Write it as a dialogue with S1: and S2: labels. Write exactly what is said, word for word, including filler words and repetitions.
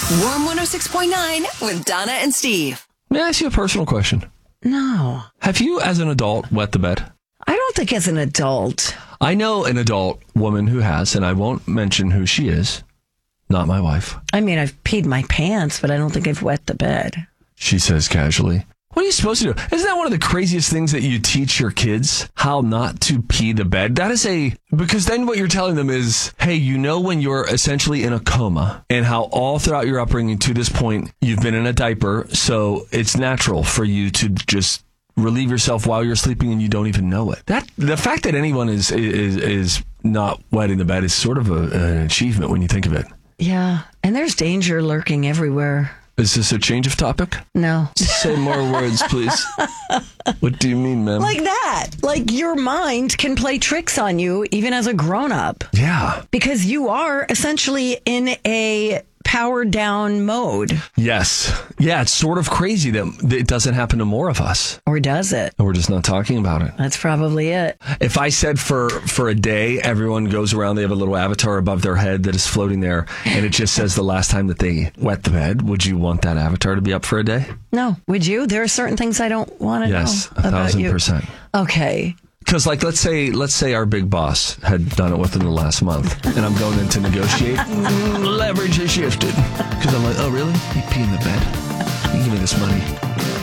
S1: Warm one oh six point nine with Donna and Steve.
S2: May I ask you a personal question?
S3: No.
S2: Have you, as an adult, wet the bed?
S3: I don't think as an adult.
S2: I know an adult woman who has, and I won't mention who she is. Not my wife.
S3: I mean, I've peed my pants, but I don't think I've wet the bed.
S2: She says casually. What are you supposed to do? Isn't that one of the craziest things that you teach your kids? How not to pee the bed? That is a... Because then what you're telling them is, hey, you know when you're essentially in a coma and how all throughout your upbringing to this point, you've been in a diaper. So it's natural for you to just relieve yourself while you're sleeping and you don't even know it. That the fact that anyone is is, is not wetting the bed is sort of a, an achievement when you think of it.
S3: Yeah. And there's danger lurking everywhere.
S2: Is this a change of topic?
S3: No.
S2: Say more words, please. What do you mean, ma'am?
S3: Like that. Like your mind can play tricks on you even as a grown-up.
S2: Yeah.
S3: Because you are essentially in a powered down mode.
S2: Yes. Yeah, it's sort of crazy that it doesn't happen to more of us.
S3: Or does it?
S2: And we're just not talking about it.
S3: That's probably it.
S2: If I said for, for a day, everyone goes around, they have a little avatar above their head that is floating there, and it just says the last time that they wet the bed, would you want that avatar to be up for a day?
S3: No. Would you? There are certain things I don't want to
S2: yes,
S3: know
S2: a
S3: about
S2: thousand
S3: you.
S2: percent.
S3: Okay.
S2: Because, like, let's say let's say our big boss had done it within the last month, and I'm going in to negotiate. Leverage has shifted. Because I'm like, oh, really? You pee in the bed? You give me this money.